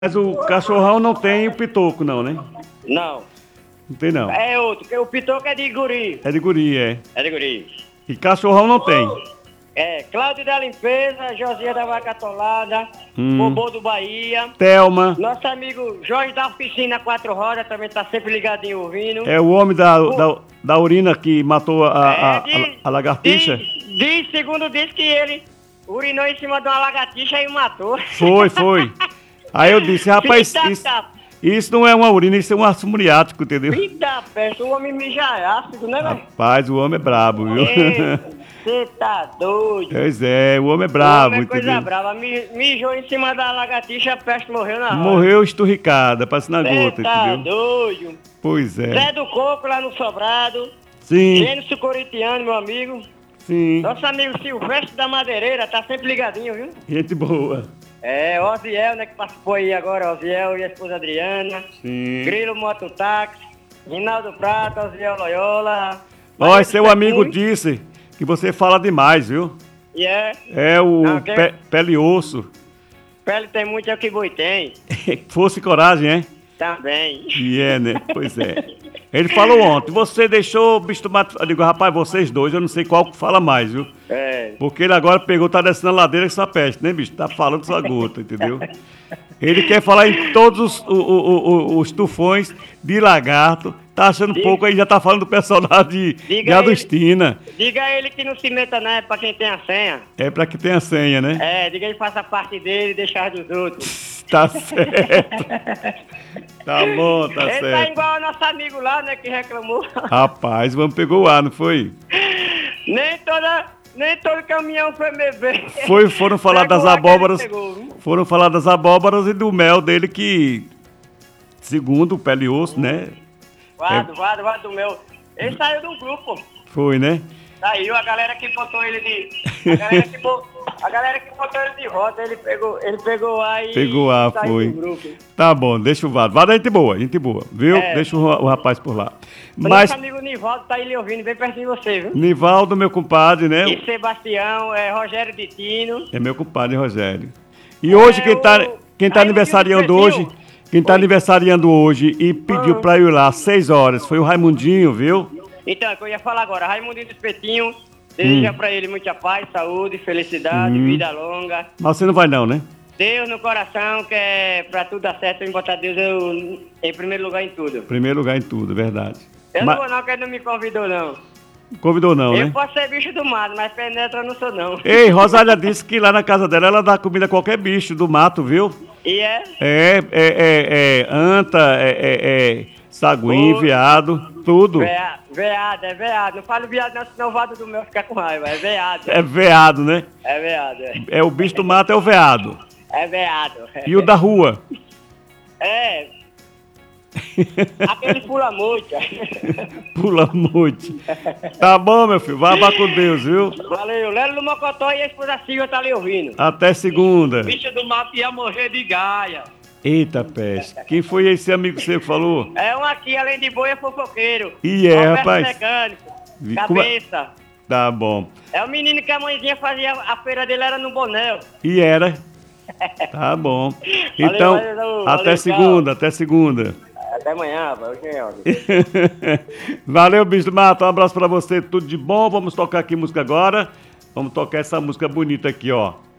Mas o cachorrão não tem o pitoco, não, né? Não. Não tem, não. É outro, que o pitoco é de guri. É de guri, é. É de guri. E cachorrão não tem. É, Cláudio da Limpeza, Josias da Vaca Atolada, Bobô do Bahia. Thelma. Nosso amigo Jorge da Oficina Quatro Rodas também tá sempre ligadinho ouvindo. É o homem da urina que matou a lagartixa? Segundo diz que ele urinou em cima de uma lagartixa e matou. Foi. Aí eu disse, rapaz, isso não é uma urina, isso é um ácido muriático, entendeu? Eita, peste, o homem mija é ácido, né, velho? Rapaz, o homem é brabo, viu? Você tá doido. Pois é, o homem é brabo, o homem é coisa entendeu? brava. Mijou em cima da lagartixa, a peste morreu na hora. Morreu esturricada, parece na gota, tá entendeu? doido. Pois é. Zé do Coco lá no Sobrado. Sim, Gênesis Coritiano, meu amigo. sim. Nosso amigo Silvestre da Madeireira, tá sempre ligadinho, viu? Gente boa. É, Osiel, né, que participou aí agora, Osiel e a esposa Adriana. Sim. Grilo Mototáxi, Rinaldo Prata, Osiel Loyola. Ó, seu amigo disse que você fala demais, viu? E é? É o Não, pele e osso. Pele tem muito, é o que boi tem. Fosse coragem, hein? Também. E é, né? Pois é. Ele falou ontem, você deixou o bicho do mato. Eu digo, rapaz, vocês dois, eu não sei qual que fala mais, viu? É. Porque ele agora pegou, tá descendo a ladeira com essa peste, né, bicho? Tá falando sua gota, entendeu? Ele quer falar em todos os tufões de lagarto. Tá achando pouco aí, já tá falando do personagem de Adustina. Diga a ele que não se meta, não, é pra quem tem a senha. É pra que tem a senha, né? É, diga ele faça parte dele e deixar dos outros. Tá certo. Tá bom, tá ele certo. Ele tá igual ao nosso amigo lá, né, que reclamou. Rapaz, vamos pegou o ar, não foi? Nem todo caminhão foi beber. Foram falar das abóboras. Foram falar das abóboras e do mel dele que, segundo o Pele e Osso, né? Guarda do meu. Ele saiu do grupo. Foi, né? Saiu, a galera que botou ele de. A galera que botou ele de volta, ele pegou ar e. Pegou ar, saiu foi. do grupo. Tá bom, deixa o Vado. Vado é gente boa, viu? É. Deixa o rapaz por lá. Mas nosso amigo Nivaldo tá aí lhe ouvindo, bem pertinho de você, viu? Nivaldo, meu compadre, né? E Sebastião, Rogério de Tino. É meu compadre, Rogério. E hoje quem tá aniversariando hoje. Quem tá aniversariando hoje e pediu pra eu ir lá às 6 horas foi o Raimundinho, viu? Então, é o que eu ia falar agora. Raimundinho do Espetinho, deseja pra ele muita paz, saúde, felicidade, vida longa. Mas você não vai não, né? Deus no coração, que é pra tudo dar certo, em botar Deus em primeiro lugar em tudo. Primeiro lugar em tudo, verdade. Eu não vou não, que ele não me convidou não. Convidou não, né? Eu posso ser bicho do mato, mas penetra eu não sou não. Ei, Rosália disse que lá na casa dela ela dá comida a qualquer bicho do mato, viu? E é? Anta, saguim, veado, tudo. Veado. Não fale veado não, senão o vado do meu fica com raiva. É veado. É veado, né? É veado, é. É o bicho do mato, é o veado. É veado. E o da rua? É. Aquele pula muito. Pula muito. Tá bom, meu filho. Vá com Deus, viu? Valeu. Lelo do Mocotó e a esposa Silvia tá ali ouvindo. Até segunda. Bicho do mato ia morrer de gaia. Eita, peste. Quem foi esse amigo seu que falou? É um aqui, além de boi, é fofoqueiro. E rapaz. Mecânico. Cabeça. Tá bom. É o menino que a mãezinha fazia, a feira dele era no Bonel. E era. Tá bom. Então, até segunda. Até amanhã, vai. Valeu, bicho do mato. Um abraço pra você, tudo de bom. Vamos tocar aqui música agora. Vamos tocar essa música bonita aqui, ó.